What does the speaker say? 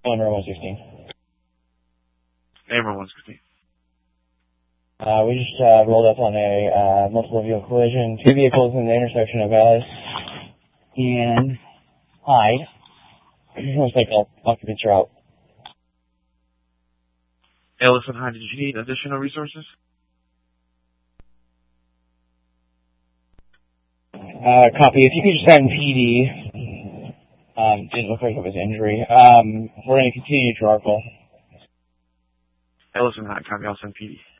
Number 116. Number 116. We just rolled up on a multiple vehicle collision. Two vehicles in the intersection of Ellis and Hyde. Looks like occupants are out. Ellis and Hyde, did you need additional resources? Copy. If you could just send PD. Didn't look like it was injury. We're going to continue to our call. Ellis and Hyde, copy. I'll send PD.